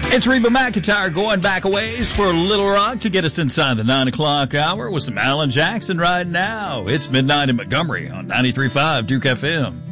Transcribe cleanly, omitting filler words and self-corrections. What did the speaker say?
It's Reba McEntire going back a ways for Little Rock to get us inside the 9 o'clock hour with some Alan Jackson right now. It's midnight in Montgomery on 93.5 Duke FM.